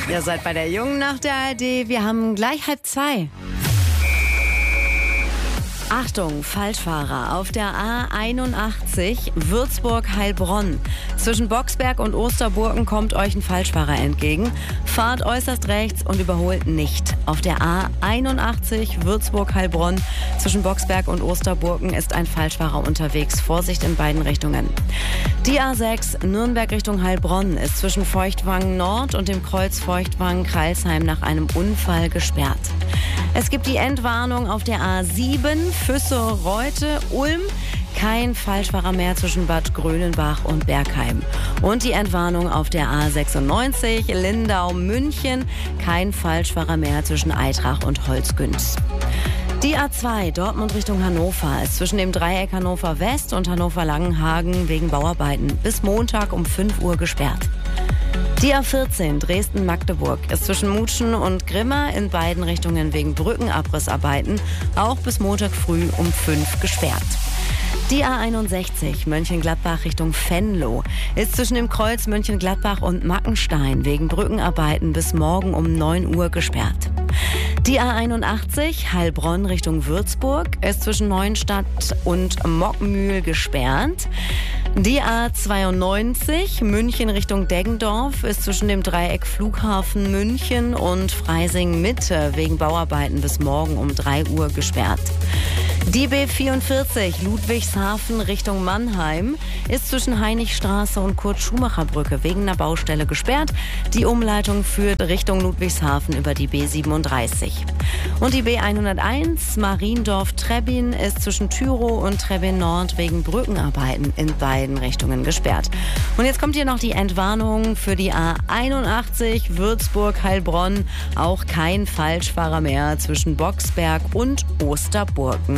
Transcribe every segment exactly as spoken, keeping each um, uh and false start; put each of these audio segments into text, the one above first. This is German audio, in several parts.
Ihr seid bei der Jungen Nacht der A R D. Wir haben gleich halb zwei. Achtung, Falschfahrer auf der A einundachtzig Würzburg-Heilbronn. Zwischen Boxberg und Osterburken kommt euch ein Falschfahrer entgegen. Fahrt äußerst rechts und überholt nicht. Auf der A einundachtzig Würzburg-Heilbronn zwischen Boxberg und Osterburken ist ein Falschfahrer unterwegs. Vorsicht in beiden Richtungen. Die A sechs Nürnberg Richtung Heilbronn ist zwischen Feuchtwangen Nord und dem Kreuz Feuchtwangen-Kreilsheim nach einem Unfall gesperrt. Es gibt die Entwarnung auf der A sieben Füsse-Reute-Ulm. Kein Falschfahrer mehr zwischen Bad Grönenbach und Bergheim. Und die Entwarnung auf der A sechsundneunzig Lindau-München. Kein Falschfahrer mehr zwischen Eitrach und Holzgünz. Die A zwei Dortmund Richtung Hannover ist zwischen dem Dreieck Hannover West und Hannover Langenhagen wegen Bauarbeiten bis Montag um fünf Uhr gesperrt. Die A vierzehn Dresden-Magdeburg ist zwischen Mutschen und Grimma in beiden Richtungen wegen Brückenabrissarbeiten auch bis Montag früh um fünf gesperrt. Die A einundsechzig Mönchengladbach Richtung Venlo ist zwischen dem Kreuz Mönchengladbach und Mackenstein wegen Brückenarbeiten bis morgen um neun Uhr gesperrt. Die A einundachtzig Heilbronn Richtung Würzburg ist zwischen Neuenstadt und Mockmühl gesperrt. Die A zweiundneunzig München Richtung Deggendorf ist zwischen dem Dreieck Flughafen München und Freising Mitte wegen Bauarbeiten bis morgen um drei Uhr gesperrt. Die B vierundvierzig Ludwigshafen Richtung Mannheim ist zwischen Heinrichstraße und Kurt-Schumacher-Brücke wegen einer Baustelle gesperrt. Die Umleitung führt Richtung Ludwigshafen über die B siebenunddreißig. Und die B hunderteins Mariendorf-Trebbin ist zwischen Tyrow und Trebbin Nord wegen Brückenarbeiten in beiden Richtungen gesperrt. Und jetzt kommt hier noch die Entwarnung für die A einundachtzig Würzburg-Heilbronn. Auch kein Falschfahrer mehr zwischen Boxberg und Osterburken.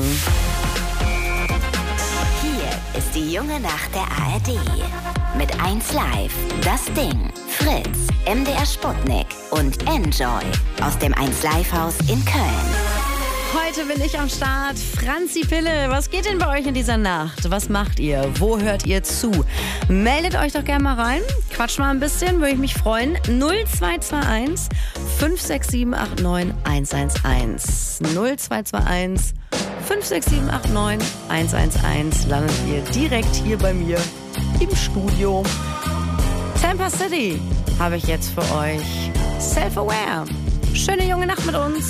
Hier ist die Junge Nacht der A R D. Mit eins Live, das Ding, Fritz, M D R Sputnik und Enjoy aus dem eins Live Haus in Köln. Heute bin ich am Start. Franzi Pille, was geht denn bei euch in dieser Nacht? Was macht ihr? Wo hört ihr zu? Meldet euch doch gerne mal rein. Quatsch mal ein bisschen, würde ich mich freuen. null zwei zwei eins fünf sechs sieben acht neun eins eins eins. null zwei zwei eins fünf sechs sieben acht neun eins eins eins. Landet ihr direkt hier bei mir im Studio. Tampa City habe ich jetzt für euch. Self-Aware. Schöne junge Nacht mit uns.